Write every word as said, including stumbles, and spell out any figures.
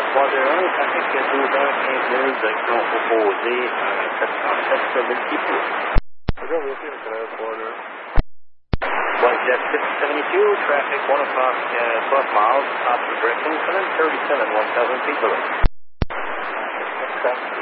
trois deux un, trafic douze heures quinze minutes, direction opposée, sept cent sept multiples. Bonjour, merci, Canada Quarter. WestJet six seventy-two, traffic one o'clock, uh, twelve miles, opposite direction, seven thirty-seven, one thousand feet below. Traffic